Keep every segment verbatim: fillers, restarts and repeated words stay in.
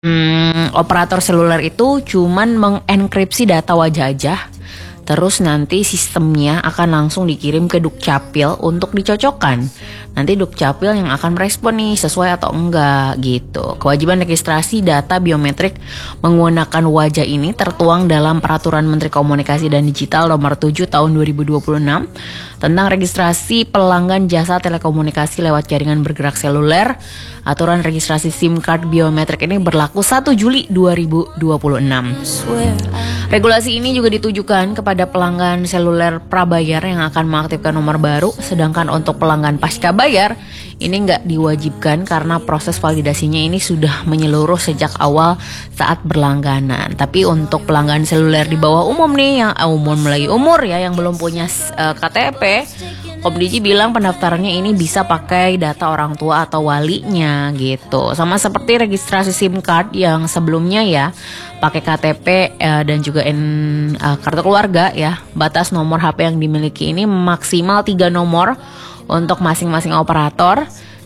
Hmm, operator seluler itu cuman mengenkripsi data wajah aja. Terus nanti sistemnya akan langsung dikirim ke Dukcapil untuk dicocokkan. Nanti Dukcapil yang akan merespon nih sesuai atau enggak gitu. Kewajiban registrasi data biometrik menggunakan wajah ini tertuang dalam Peraturan Menteri Komunikasi dan Digital Nomor tujuh Tahun dua ribu dua puluh enam tentang registrasi pelanggan jasa telekomunikasi lewat jaringan bergerak seluler. Aturan registrasi SIM card biometrik ini berlaku satu Juli dua ribu dua puluh enam. Regulasi ini juga ditujukan kepada pelanggan seluler prabayar yang akan mengaktifkan nomor baru, sedangkan untuk pelanggan pasca bayar ini nggak diwajibkan karena proses validasinya ini sudah menyeluruh sejak awal saat berlangganan. Tapi untuk pelanggan seluler di bawah umum nih, yang umur mulai umur ya, yang belum punya uh, K T P, Komdigi bilang pendaftarannya ini bisa pakai data orang tua atau walinya gitu. Sama seperti registrasi SIM card yang sebelumnya ya, pakai K T P uh, dan juga in, uh, kartu keluarga ya. Batas nomor H P yang dimiliki ini maksimal tiga nomor untuk masing-masing operator.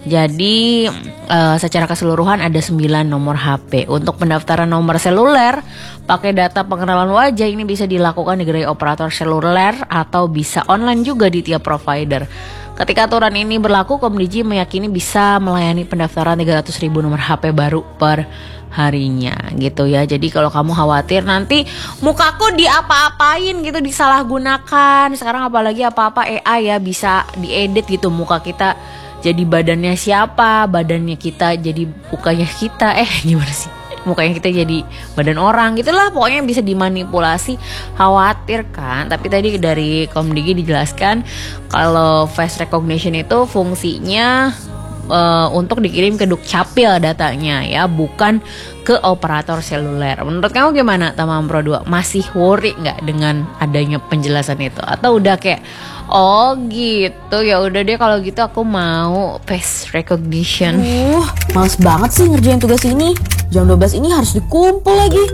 Jadi uh, secara keseluruhan ada sembilan nomor H P. Untuk pendaftaran nomor seluler pakai data pengenalan wajah ini bisa dilakukan di gerai operator seluler atau bisa online juga di tiap provider. Ketika aturan ini berlaku, Komdigi meyakini bisa melayani pendaftaran tiga ratus ribu nomor H P baru per harinya gitu ya. Jadi kalau kamu khawatir nanti mukaku diapa-apain gitu, disalahgunakan. Sekarang apalagi apa-apa A I ya bisa diedit gitu muka kita. Jadi badannya siapa, badannya kita jadi mukanya kita, eh gimana sih? Mukanya kita jadi badan orang gitulah, pokoknya bisa dimanipulasi. Khawatir kan? Tapi tadi dari Komdigi dijelaskan kalau face recognition itu fungsinya uh, untuk dikirim ke Dukcapil datanya ya, bukan ke operator seluler. Menurut kamu gimana Tamam Pro dua? Masih worry nggak dengan adanya penjelasan itu? Atau udah kayak oh gitu, ya udah deh kalau gitu aku mau face recognition. Uh, males banget sih ngerjain tugas ini. Jam dua belas ini harus dikumpul lagi.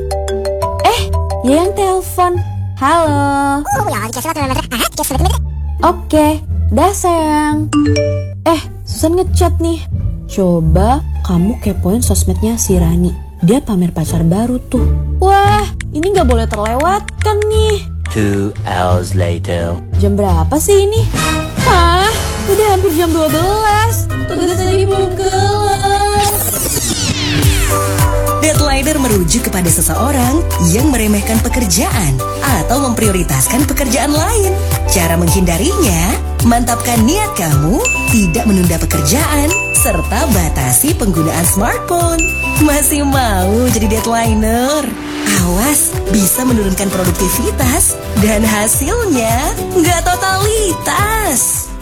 Eh, ya yang telepon. Halo. Oke, dah sayang. Eh, Susan ngechat nih. Coba kamu kepoin sosmednya si Rani. Dia pamer pacar baru tuh. Wah, ini gak boleh terlewatkan nih. Two hours later. Jam berapa sih ini? Hah? Udah hampir jam dua belas. Tugas tadi belum kelar. Deadliner merujuk kepada seseorang yang meremehkan pekerjaan atau memprioritaskan pekerjaan lain. Cara menghindarinya, mantapkan niat kamu, tidak menunda pekerjaan, serta batasi penggunaan smartphone. Masih mau jadi deadliner? Awas, bisa menurunkan produktivitas dan hasilnya nggak totalitas.